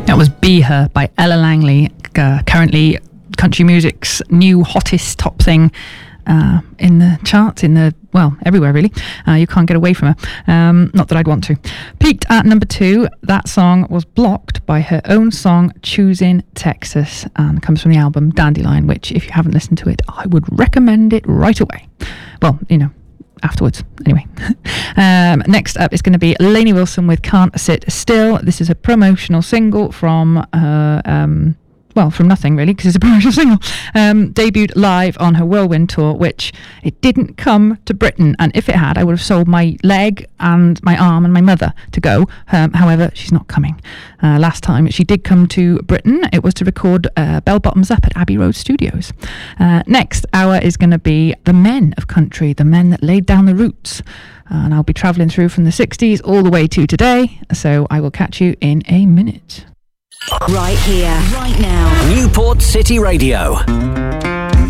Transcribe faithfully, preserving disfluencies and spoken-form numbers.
That was Be Her by Ella Langley, uh, currently country music's new hottest top thing uh, in the charts, in the, well, everywhere really. Uh, you can't get away from her. Um, not that I'd want to. Peaked at number two, that song was blocked by her own song, Choosing Texas, and comes from the album Dandelion, which, if you haven't listened to it, I would recommend it right away. Well, you know, afterwards. Anyway. um, next up is going to be Lainey Wilson with Can't Sit Still. This is a promotional single from her... Um, well, from nothing really, because it's a promotional single, um, debuted live on her Whirlwind tour, which it didn't come to Britain, and if it had, I would have sold my leg and my arm and my mother to go. Um, however, she's not coming. Uh, last time she did come to Britain, it was to record uh, Bell Bottoms Up at Abbey Road Studios. Uh, next hour is going to be the men of country, the men that laid down the roots. Uh, and I'll be travelling through from the sixties all the way to today, so I will catch you in a minute. Right here, right now. Newport City Radio.